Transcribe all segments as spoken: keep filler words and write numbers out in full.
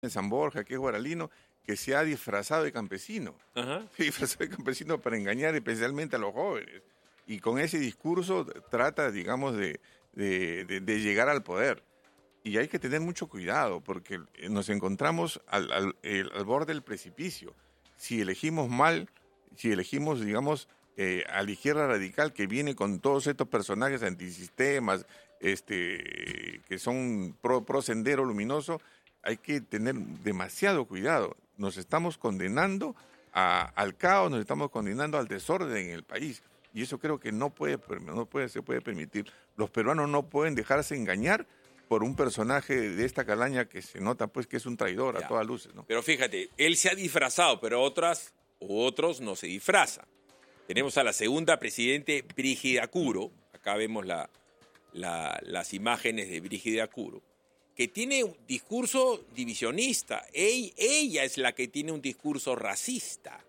en San Borja, que es guaralino, que se ha disfrazado de campesino. Ajá. Se ha disfrazado de campesino para engañar especialmente a los jóvenes. Y con ese discurso trata, digamos, de, de, de, de llegar al poder. Y hay que tener mucho cuidado, porque nos encontramos al, al, el, al borde del precipicio. Si elegimos mal, si elegimos, digamos, eh, a la izquierda radical, que viene con todos estos personajes antisistemas, este, que son pro, pro sendero luminoso, hay que tener demasiado cuidado. Nos estamos condenando a, al caos, nos estamos condenando al desorden en el país. Y eso creo que no puede, no puede, se puede permitir. Los peruanos no pueden dejarse engañar por un personaje de esta calaña que se nota pues que es un traidor ya, a todas luces, ¿no? Pero fíjate, él se ha disfrazado, pero otras u otros no se disfrazan. Tenemos a la segunda presidente Brígida Curo, acá vemos la, la, las imágenes de Brígida Curo, que tiene un discurso divisionista. Ella, ella es la que tiene un discurso racista.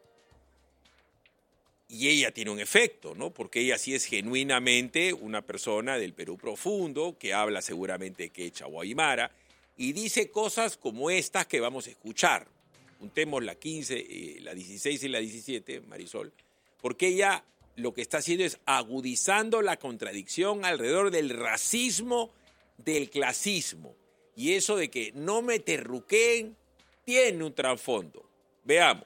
Y ella tiene un efecto, ¿no? Porque ella sí es genuinamente una persona del Perú profundo, que habla seguramente quechua o aymara, y dice cosas como estas que vamos a escuchar. Juntemos la quince, eh, la dieciséis y la diecisiete, Marisol, porque ella lo que está haciendo es agudizando la contradicción alrededor del racismo, del clasismo. Y eso de que no me terruqueen tiene un trasfondo. Veamos.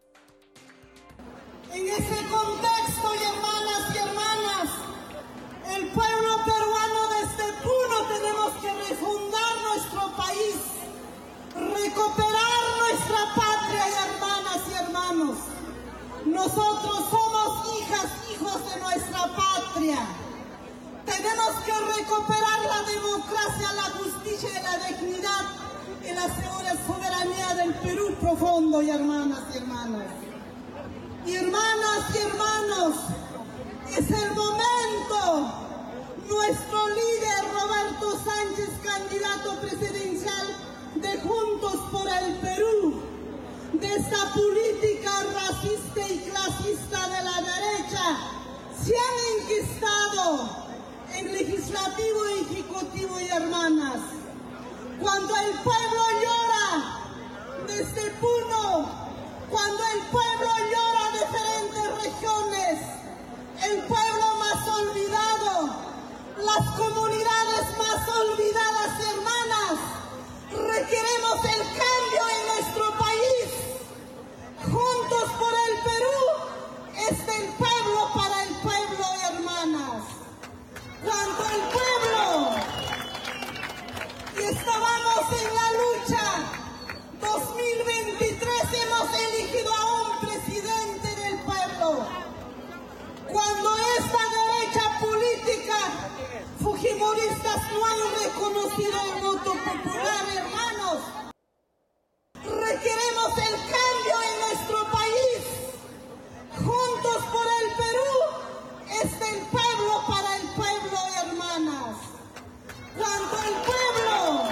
En ese contexto, y hermanas y hermanas, el pueblo peruano desde Puno tenemos que refundar nuestro país, recuperar nuestra patria, y hermanas y hermanos. Nosotros somos hijas, hijos de nuestra patria. Tenemos que recuperar la democracia, la justicia y la dignidad y la soberanía del Perú profundo, y hermanas y hermanos. Y hermanas y hermanos, es el momento. Nuestro líder Roberto Sánchez, candidato presidencial de Juntos por el Perú, de esta política racista y clasista de la derecha, se han enquistado en legislativo y ejecutivo, y hermanas. Cuando el pueblo llora desde Puno, cuando el pueblo llora diferentes regiones, el pueblo más olvidado, las comunidades más olvidadas, hermanas, requeremos el cambio en nuestro país. Juntos por el Perú es del pueblo para el pueblo, hermanas. Cuando el pueblo, y estábamos en la lucha, dos mil veintitrés hemos elegido a un presidente del pueblo. Cuando esta derecha política, fujimoristas, no han reconocido el voto popular, hermanos, requeremos el cambio en nuestro país. Juntos por el Perú es del pueblo para el pueblo, hermanas. Cuando el pueblo,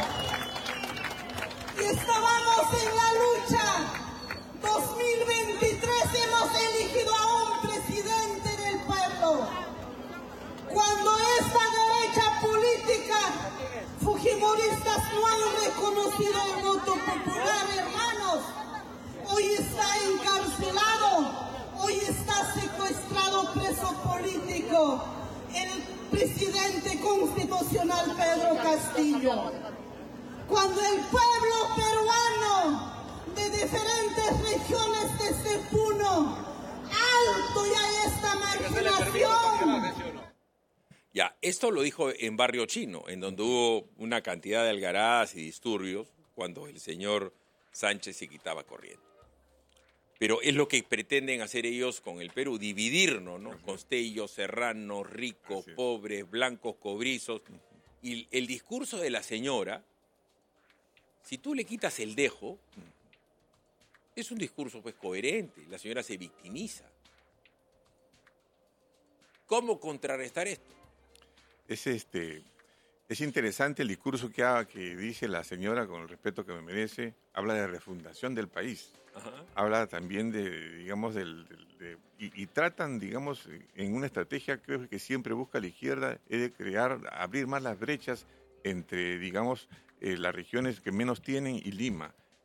y estábamos en la lucha, dos mil veintitrés hemos elegido a un presidente del pueblo. Cuando esta derecha política, fujimoristas, no han reconocido el voto popular, hermanos, hoy está encarcelado, hoy está secuestrado, preso político, el presidente constitucional Pedro Castillo. Cuando el pueblo peruano de diferentes regiones desde Puno, alto ya esta marginación. Ya, esto lo dijo en Barrio Chino, en donde hubo una cantidad de algaradas y disturbios cuando el señor Sánchez se quitaba corriendo. Pero es lo que pretenden hacer ellos con el Perú, dividirnos, ¿no? Constellos, serranos, ricos, pobres, blancos, cobrizos. Y el discurso de la señora, si tú le quitas el dejo, es un discurso pues coherente. La señora se victimiza. ¿Cómo contrarrestar esto? Es este es interesante el discurso que, ha, que dice la señora, con el respeto que me merece. Habla de refundación del país. Ajá. Habla también de, digamos, del, del de, y, y tratan, digamos, en una estrategia creo que siempre busca la izquierda, es de crear, abrir más las brechas entre, digamos, eh, las regiones que menos tienen y Lima.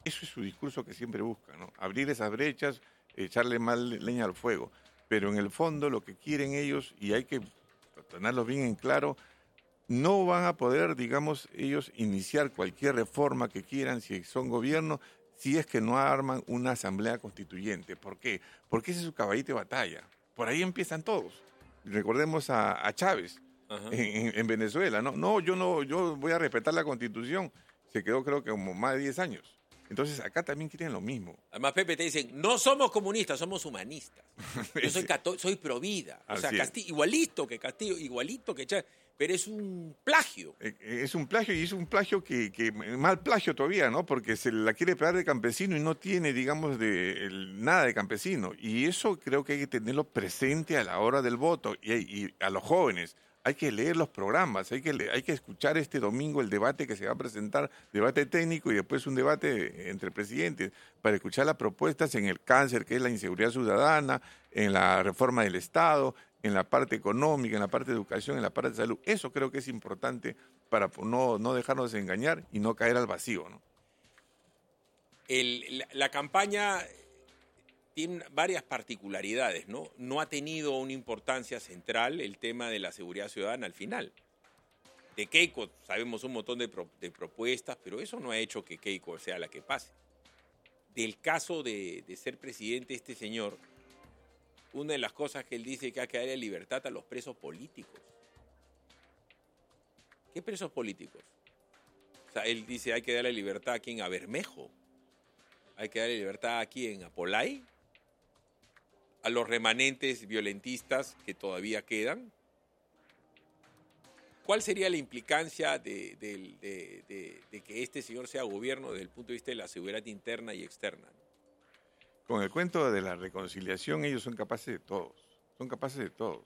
Eso es su discurso que siempre busca, ¿no? Abrir esas brechas, echarle más leña al fuego. Pero en el fondo lo que quieren ellos, y hay que tenerlo bien en claro, no van a poder, digamos, ellos iniciar cualquier reforma que quieran si son gobierno, si es que no arman una asamblea constituyente. ¿Por qué? Porque ese es su caballito de batalla. Por ahí empiezan todos. Recordemos a, a Chávez en, en Venezuela. No, no, yo no, yo voy a respetar la Constitución. Se quedó creo que como más de diez años. Entonces acá también quieren lo mismo. Además, Pepe, te dicen, no somos comunistas, somos humanistas. Yo soy, cató- soy pro vida. O sea, Castillo, igualito que Castillo, igualito que Chávez. Pero es un plagio. Es un plagio y es un plagio que, que mal plagio todavía, ¿no? Porque se la quiere pegar de campesino y no tiene, digamos, de el, nada de campesino. Y eso creo que hay que tenerlo presente a la hora del voto y, y a los jóvenes. Hay que leer los programas, hay que, le, hay que escuchar este domingo el debate que se va a presentar, debate técnico y después un debate entre presidentes, para escuchar las propuestas en el cáncer, que es la inseguridad ciudadana, en la reforma del Estado, en la parte económica, en la parte de educación, en la parte de salud. Eso creo que es importante para no, no dejarnos engañar y no caer al vacío, ¿no? El, la, la campaña tiene varias particularidades, ¿no? No ha tenido una importancia central el tema de la seguridad ciudadana al final. De Keiko sabemos un montón de, pro, de propuestas, pero eso no ha hecho que Keiko sea la que pase. Del caso de, de ser presidente este señor, una de las cosas que él dice es que hay que darle libertad a los presos políticos. ¿Qué presos políticos? O sea, él dice hay que darle libertad aquí en Bermejo, hay que darle libertad aquí en Apolay, a los remanentes violentistas que todavía quedan. ¿Cuál sería la implicancia de, de, de, de, de que este señor sea gobierno desde el punto de vista de la seguridad interna y externa? Con el cuento de la reconciliación, ellos son capaces de todos, son capaces de todos.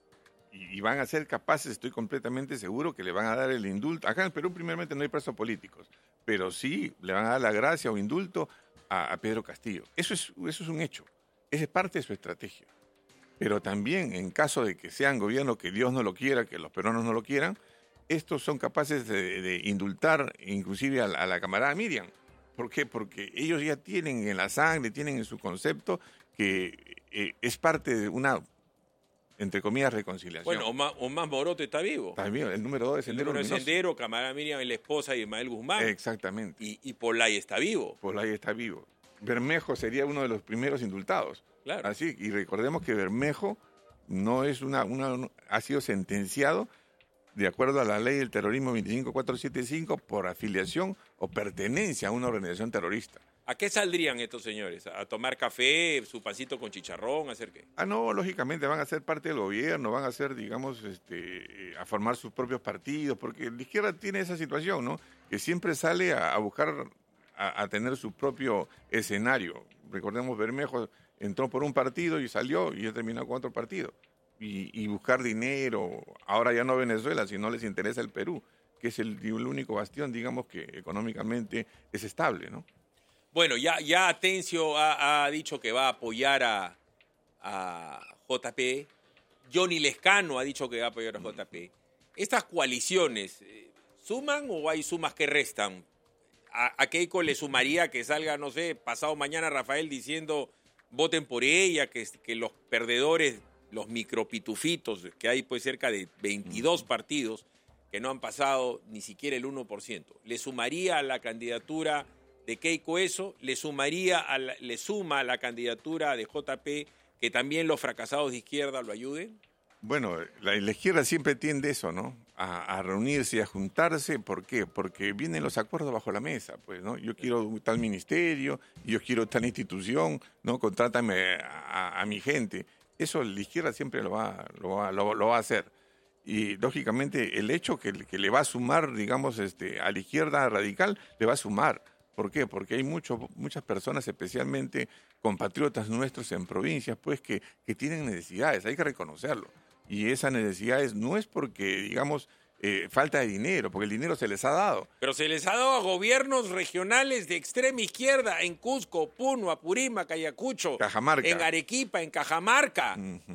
Y, y van a ser capaces, estoy completamente seguro, que le van a dar el indulto. Acá en el Perú, primeramente, no hay presos políticos, pero sí le van a dar la gracia o indulto a, a Pedro Castillo. Eso es, eso es un hecho. Esa es parte de su estrategia. Pero también, en caso de que sean gobiernos que Dios no lo quiera, que los peruanos no lo quieran, estos son capaces de, de indultar inclusive a la, a la camarada Miriam. ¿Por qué? Porque ellos ya tienen en la sangre, tienen en su concepto que eh, es parte de una, entre comillas, reconciliación. Bueno, Omar, Omar Morote está vivo. Está vivo, el número dos de Sendero Luminoso. El número de Sendero, camarada Miriam es la esposa de Ismael Guzmán. Exactamente. Y, y Polay está vivo. Polay está vivo. Bermejo sería uno de los primeros indultados. Claro. Así, y recordemos que Bermejo no es una, una, ha sido sentenciado de acuerdo a la ley del terrorismo veinticinco mil cuatrocientos setenta y cinco por afiliación o pertenencia a una organización terrorista. ¿A qué saldrían estos señores? ¿A tomar café, su pancito con chicharrón, a hacer qué? Ah, no, lógicamente van a ser parte del gobierno, van a ser, digamos, este, a formar sus propios partidos, porque la izquierda tiene esa situación, ¿no? Que siempre sale a, a buscar, a, a tener su propio escenario. Recordemos, Bermejo entró por un partido y salió y ya terminó con otro partido. Y, y buscar dinero, ahora ya no Venezuela, si no les interesa el Perú, que es el, el único bastión, digamos, que económicamente es estable, ¿no? Bueno, ya, ya Atencio ha, ha dicho que va a apoyar a, a J P. Johnny Lescano ha dicho que va a apoyar a J P. ¿Estas coaliciones eh, suman o hay sumas que restan? ¿A, a Keiko le sumaría que salga, no sé, pasado mañana Rafael diciendo voten por ella, que, que los perdedores, los micropitufitos, que hay pues cerca de veintidós partidos que no han pasado ni siquiera el uno por ciento? ¿Le sumaría a la candidatura de Keiko eso? ¿Le sumaría a la, le suma a la candidatura de J P que también los fracasados de izquierda lo ayuden? Bueno, la, la izquierda siempre tiende eso, ¿no? A, a reunirse y a juntarse. ¿Por qué? Porque vienen los acuerdos bajo la mesa, pues, ¿no? Yo quiero tal ministerio, yo quiero tal institución, ¿no? Contrátame a, a, a mi gente. Eso la izquierda siempre lo va, lo va, lo, lo va a hacer. Y, lógicamente, el hecho que, que le va a sumar, digamos, este, a la izquierda radical, le va a sumar. ¿Por qué? Porque hay mucho, muchas personas, especialmente compatriotas nuestros en provincias, pues, que, que tienen necesidades, hay que reconocerlo. Y esas necesidades no es porque, digamos, eh, falta de dinero, porque el dinero se les ha dado. Pero se les ha dado a gobiernos regionales de extrema izquierda en Cusco, Puno, Apurímac, Ayacucho, Cajamarca. en Arequipa, en Cajamarca. Uh-huh.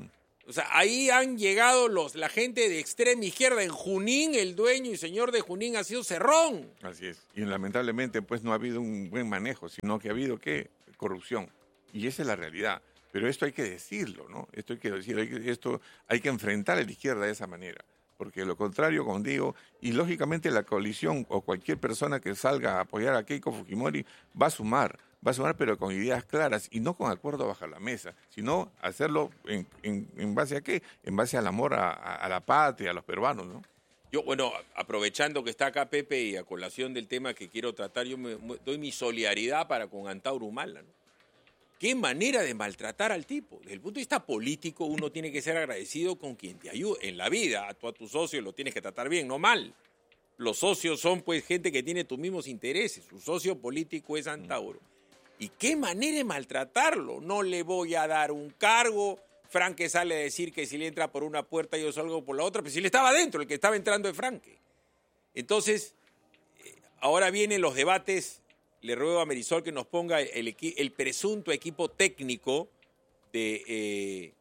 O sea, ahí han llegado los, la gente de extrema izquierda. En Junín, el dueño y señor de Junín ha sido Cerrón. Así es. Y lamentablemente, pues no ha habido un buen manejo, sino que ha habido, ¿qué? Corrupción. Y esa es la realidad. Pero esto hay que decirlo, ¿no? Esto hay que decirlo, hay que, esto hay que enfrentar a la izquierda de esa manera. Porque de lo contrario, como digo, y lógicamente la coalición o cualquier persona que salga a apoyar a Keiko Fujimori va a sumar, va a sumar pero con ideas claras y no con acuerdo bajo la mesa, sino hacerlo en, en, en base a qué, en base al amor a, a, a la patria, a los peruanos, ¿no? Yo, bueno, aprovechando que está acá Pepe y a colación del tema que quiero tratar, yo me, me doy mi solidaridad para con Antauro Humala, ¿no? Qué manera de maltratar al tipo. Desde el punto de vista político, uno tiene que ser agradecido con quien te ayude. En la vida, tú a tus socios lo tienes que tratar bien, no mal. Los socios son, pues, gente que tiene tus mismos intereses. Su socio político es Antauro. ¿Y qué manera de maltratarlo? No le voy a dar un cargo. Franque sale a decir que si le entra por una puerta yo salgo por la otra. Pero si le estaba dentro, el que estaba entrando es Franque. Entonces, ahora vienen los debates. Le ruego a Marisol que nos ponga el, el presunto equipo técnico de, eh,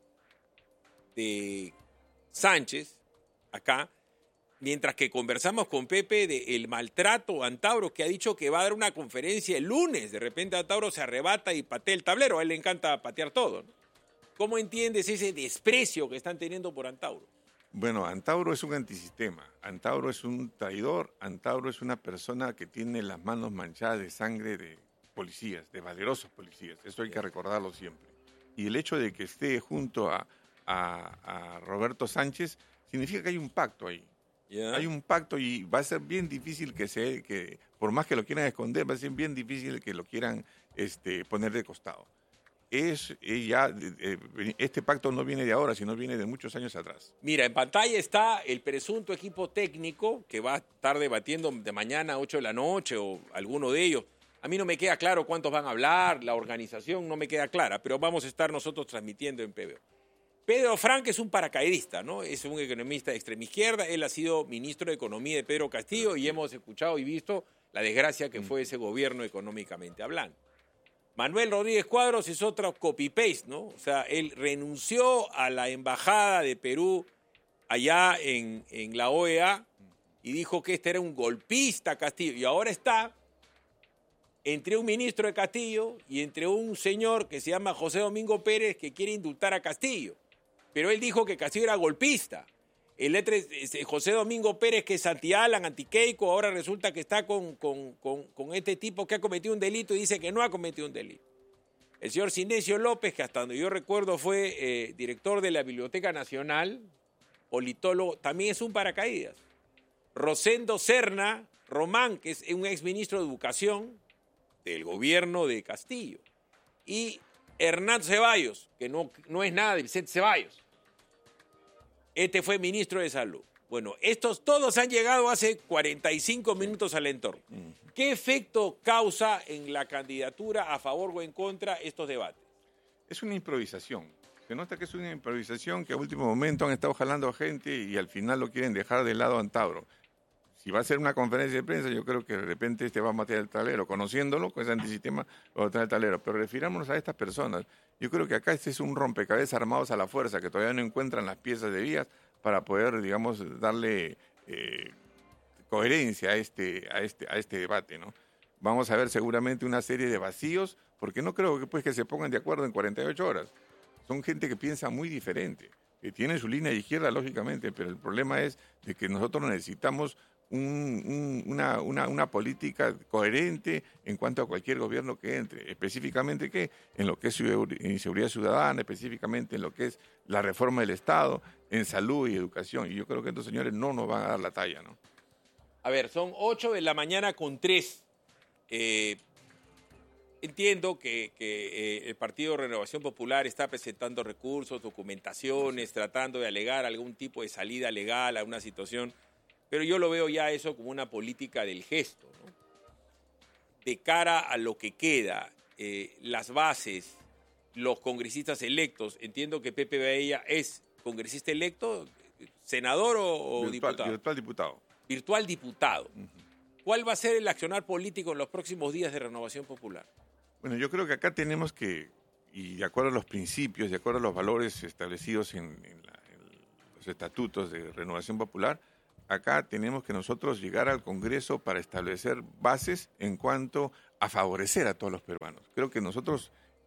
de Sánchez, acá, mientras que conversamos con Pepe del maltrato a Antauro, que ha dicho que va a dar una conferencia el lunes. De repente Antauro se arrebata y patea el tablero. A él le encanta patear todo, ¿no? ¿Cómo entiendes ese desprecio que están teniendo por Antauro? Bueno, Antauro es un antisistema, Antauro es un traidor, Antauro es una persona que tiene las manos manchadas de sangre de policías, de valerosos policías, eso hay que recordarlo siempre. Y el hecho de que esté junto a, a, a Roberto Sánchez significa que hay un pacto ahí. Yeah. Hay un pacto y va a ser bien difícil que se, que por más que lo quieran esconder, va a ser bien difícil que lo quieran este, poner de costado. Es ya eh, este pacto no viene de ahora, sino viene de muchos años atrás. Mira, en pantalla está el presunto equipo técnico que va a estar debatiendo de mañana a ocho de la noche o alguno de ellos. A mí no me queda claro cuántos van a hablar, la organización no me queda clara, pero vamos a estar nosotros transmitiendo en P B O. Pedro Franque es un paracaidista, ¿no? Es un economista de extrema izquierda. Él ha sido ministro de Economía de Pedro Castillo y hemos escuchado y visto la desgracia que fue ese gobierno económicamente hablando. Manuel Rodríguez Cuadros es otro copy-paste, ¿no? O sea, él renunció a la embajada de Perú allá en, en la O E A y dijo que este era un golpista Castillo. Y ahora está entre un ministro de Castillo y entre un señor que se llama José Domingo Pérez que quiere indultar a Castillo. Pero él dijo que Castillo era golpista. El José Domingo Pérez, que es anti-Alan, anti-Keiko, ahora resulta que está con, con, con, con este tipo que ha cometido un delito y dice que no ha cometido un delito. El señor Sinesio López, que hasta donde yo recuerdo fue eh, director de la Biblioteca Nacional, politólogo, también es un paracaídas. Rosendo Serna Román, que es un exministro de Educación del gobierno de Castillo. Y Hernán Ceballos, que no, no es nada de Vicente Ceballos. Este fue ministro de Salud. Bueno, estos todos han llegado hace cuarenta y cinco minutos al entorno. ¿Qué efecto causa en la candidatura a favor o en contra estos debates? Es una improvisación. Se nota que es una improvisación que a último momento han estado jalando a gente y al final lo quieren dejar de lado a Antauro. Si va a ser una conferencia de prensa, yo creo que de repente este va a matar el tablero. Conociéndolo, con ese antisistema, va a matar el tablero. Pero refirámonos a estas personas. Yo creo que acá este es un rompecabezas armados a la fuerza, que todavía no encuentran las piezas de vías para poder, digamos, darle eh, coherencia a este, a, este, a este debate, ¿no? Vamos a ver seguramente una serie de vacíos, porque no creo que, pues, que se pongan de acuerdo en cuarenta y ocho horas. Son gente que piensa muy diferente, que tiene su línea de izquierda, lógicamente, pero el problema es de que nosotros necesitamos Un, un, una, una, una política coherente en cuanto a cualquier gobierno que entre, específicamente ¿qué? En lo que es inseguridad ciudadana, específicamente en lo que es la reforma del Estado, en salud y educación. Y yo creo que estos señores no nos van a dar la talla, ¿no? A ver, son ocho de la mañana con tres. Eh, entiendo que, que eh, el Partido Renovación Popular está presentando recursos, documentaciones, tratando de alegar algún tipo de salida legal a una situación. Pero yo lo veo ya eso como una política del gesto, ¿no? De cara a lo que queda, eh, las bases, los congresistas electos. Entiendo que Pepe Baella es congresista electo, senador o, o virtual, diputado. Virtual diputado. Virtual diputado. Uh-huh. ¿Cuál va a ser el accionar político en los próximos días de Renovación Popular? Bueno, yo creo que acá tenemos que, y de acuerdo a los principios, de acuerdo a los valores establecidos en, en, la, en los estatutos de Renovación Popular, acá tenemos que nosotros llegar al Congreso para establecer bases en cuanto a favorecer a todos los peruanos. Creo que nosotros,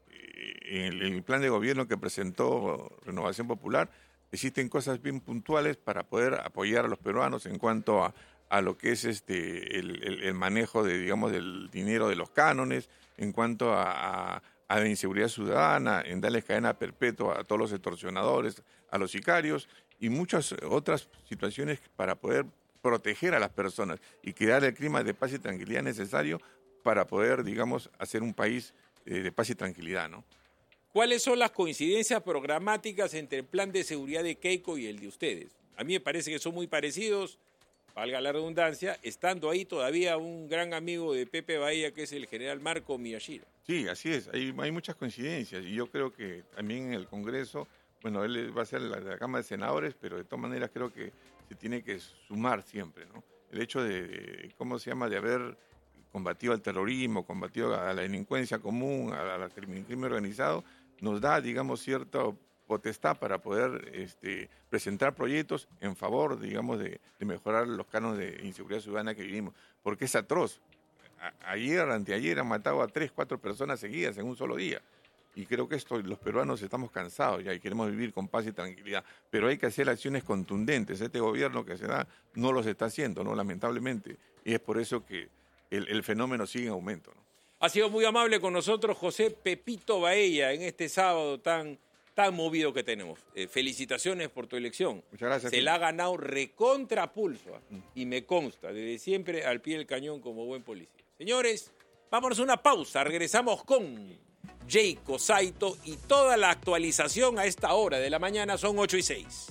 eh, en el plan de gobierno que presentó Renovación Popular, existen cosas bien puntuales para poder apoyar a los peruanos en cuanto a, a lo que es este el, el, el manejo de, digamos, del dinero de los cánones, en cuanto a, a, a la inseguridad ciudadana, en darles cadena perpetua a todos los extorsionadores, a los sicarios y muchas otras situaciones para poder proteger a las personas y crear el clima de paz y tranquilidad necesario para poder, digamos, hacer un país eh, de paz y tranquilidad, ¿no? ¿Cuáles son las coincidencias programáticas entre el plan de seguridad de Keiko y el de ustedes? A mí me parece que son muy parecidos, valga la redundancia, estando ahí todavía un gran amigo de Pepe Bahía, que es el general Marco Miyashiro. Sí, así es, hay, hay muchas coincidencias y yo creo que también en el Congreso, bueno, él va a ser la, la Cámara de Senadores, pero de todas maneras creo que se tiene que sumar siempre, ¿no? El hecho de, de ¿cómo se llama?, de haber combatido al terrorismo, combatido a la delincuencia común, a la crimen, crimen organizado, nos da, digamos, cierta potestad para poder este, presentar proyectos en favor, digamos, de, de mejorar los cánones de inseguridad ciudadana que vivimos, porque es atroz. A, ayer, anteayer, han matado a tres, cuatro personas seguidas en un solo día. Y creo que esto, los peruanos estamos cansados ya y queremos vivir con paz y tranquilidad. Pero hay que hacer acciones contundentes. Este gobierno que se da no los está haciendo, ¿no? Lamentablemente. Y es por eso que el, el fenómeno sigue en aumento, ¿no? Ha sido muy amable con nosotros José Pepito Baella en este sábado tan, tan movido que tenemos. Eh, felicitaciones por tu elección. Muchas gracias. Se la ha ganado recontrapulso mm. y me consta, desde siempre al pie del cañón como buen policía. Señores, vámonos a una pausa. Regresamos con Jayco Saito y toda la actualización a esta hora de la mañana. Son ocho y seis.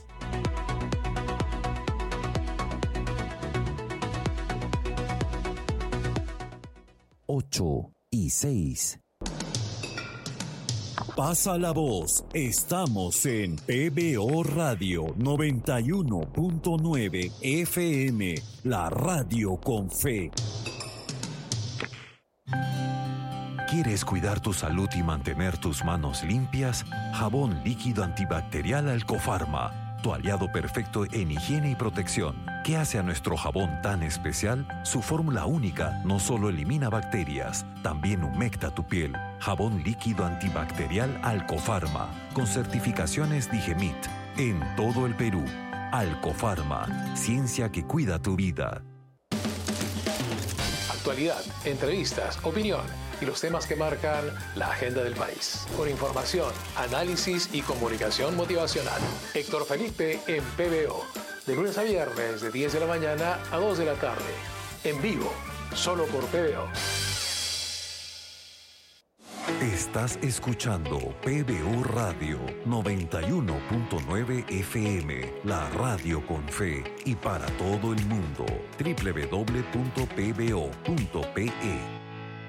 ocho y seis. Pasa la voz. Estamos en P B O Radio noventa y uno punto nueve F M, la radio con fe. ¿Quieres cuidar tu salud y mantener tus manos limpias? Jabón líquido antibacterial Alcofarma, tu aliado perfecto en higiene y protección. ¿Qué hace a nuestro jabón tan especial? Su fórmula única no solo elimina bacterias, también humecta tu piel. Jabón líquido antibacterial Alcofarma, con certificaciones Digemit, en todo el Perú. Alcofarma, ciencia que cuida tu vida. Actualidad, entrevistas, opinión y los temas que marcan la agenda del país. Con información, análisis y comunicación motivacional. Héctor Felipe en P B O. De lunes a viernes, de diez de la mañana a dos de la tarde. En vivo, solo por P B O. Estás escuchando P B O Radio noventa y uno punto nueve F M, la radio con fe y para todo el mundo. doble u doble u doble u punto p b o punto p e.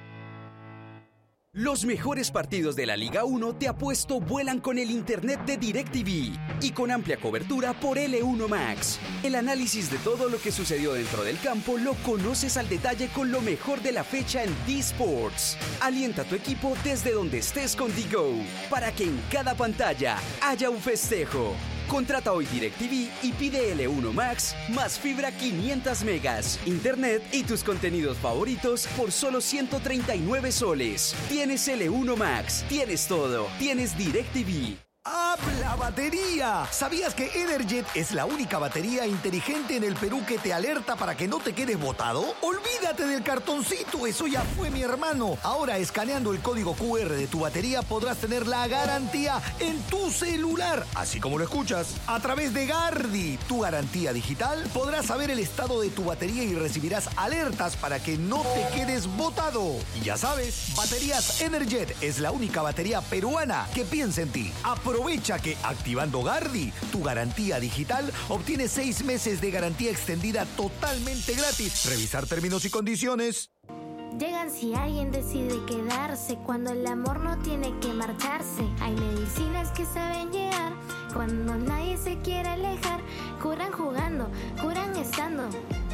Los mejores partidos de la Liga uno te apuesto vuelan con el internet de DirecTV y con amplia cobertura por L uno Max. El análisis de todo lo que sucedió dentro del campo lo conoces al detalle con lo mejor de la fecha en D-Sports. Alienta a tu equipo desde donde estés con DiGo para que en cada pantalla haya un festejo. Contrata hoy DirecTV y pide L uno Max más fibra quinientos megas, internet y tus contenidos favoritos por solo ciento treinta y nueve soles. Tienes L uno Max, tienes todo, tienes DirecTV. ¡Habla batería! ¿Sabías que Energet es la única batería inteligente en el Perú que te alerta para que no te quedes botado? ¡Olvídate del cartoncito! ¡Eso ya fue, mi hermano! Ahora, escaneando el código cu erre de tu batería, podrás tener la garantía en tu celular, así como lo escuchas. A través de Gardi, tu garantía digital, podrás saber el estado de tu batería y recibirás alertas para que no te quedes botado. Y ya sabes, Baterías Energet es la única batería peruana que piensa en ti. Aprovecha que activando Gardi, tu garantía digital, obtienes seis meses de garantía extendida totalmente gratis. Revisar términos y condiciones. Llegan si alguien decide quedarse, cuando el amor no tiene que marcharse. Hay medicinas que saben llegar cuando nadie se quiere alejar. Curan jugando, curan estando.